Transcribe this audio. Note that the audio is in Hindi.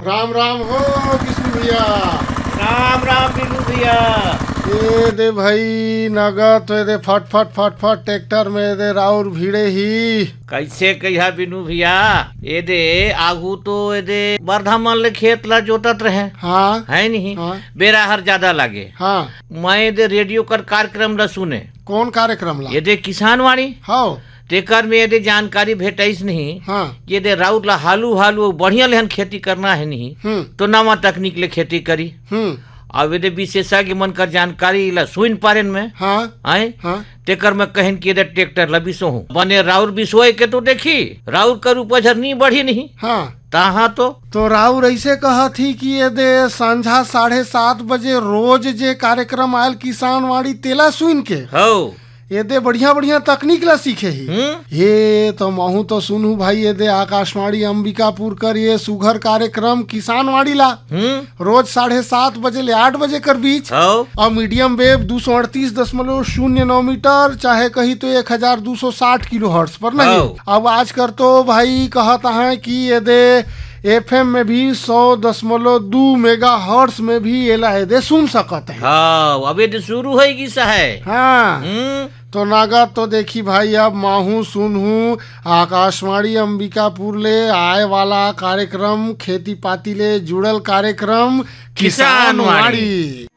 राम राम हो विष्णु भैया। राम राम बिनु भैया। ये दे भाई नगद तो दे फट फट फट फट ट्रैक्टर में दे राउर भीड़े ही कैसे कहिया बिनु भैया, ये दे आगू तो ये दे बरधामन ले खेत ला जोतत रहे। हाँ है नहीं हाँ बेरा हर ज्यादा लागे। हाँ। मैं दे रेडियो कर कार्यक्रम ला सुने। कौन कार्यक्रम ला? ये दे किसान वाणी हाँ तेकर में ये दे जानकारी भेटाइस नहीं। हाँ। ये दे राउर ला हालू हालू बढ़िया लेहन खेती करना है नहीं तो नवा तकनीक ले खेती करी। अब ये दे विशेषज्ञ मन कर जानकारी ला सुन पारेन में। हाँ आए हाँ। तेकर में कहन कि ट्रैक्टर ला बिसो हूँ बने राउर बिसोए के तो देखी राउर कर उपज नहीं बढ़ी नहीं। हाँ तहाँ तो राउर ऐसे कहा थी कि ये दे संझा 7:30 बजे रोज जे कार्यक्रम आयल किसान वाड़ी तेला सुन के हो ये दे बढ़िया बढ़िया तकनीक ला सीखे ही। ये तो महू तो सुनू भाई ये दे आकाशवाणी अंबिकापुर कर ये सुघर कार्यक्रम किसान वाड़ी ला रोज 7:30 बजे ले 8 बजे कर बीच और मीडियम वेव 238.09 मीटर चाहे कही तो 1260 किलो हर्ट्ज पर नहीं। अब आज कर तो भाई कहता है कि ये दे FM में भी 100.2 मेगा हर्ट्ज में भी ये दे सुन सकते हैं। हाँ अब ये शुरू होगी सा है। हाँ तो नागा तो देखी भाई अब माहू सुनहू आकाशवाणी अंबिकापुर ले आए वाला कार्यक्रम खेती पाती ले जुड़ल कार्यक्रम किसान वाड़ी।